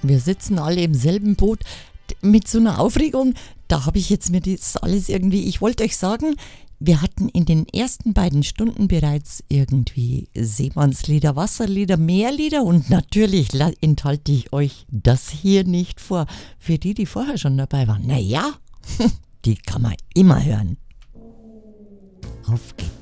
wir sitzen alle im selben Boot mit so einer Aufregung. Da habe ich jetzt mir das alles irgendwie, ich wollte euch sagen, wir hatten in den ersten beiden Stunden bereits irgendwie Seemannslieder, Wasserlieder, Meerlieder und natürlich enthalte ich euch das hier nicht vor. Für die, die vorher schon dabei waren, naja, die kann man immer hören. Auf geht's.